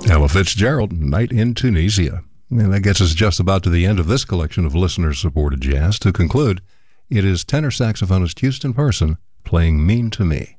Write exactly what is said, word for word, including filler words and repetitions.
Ella Fitzgerald, Night in Tunisia. And that gets us just about to the end of this collection of listener-supported jazz. To conclude, it is tenor saxophonist Houston Person playing Mean to Me.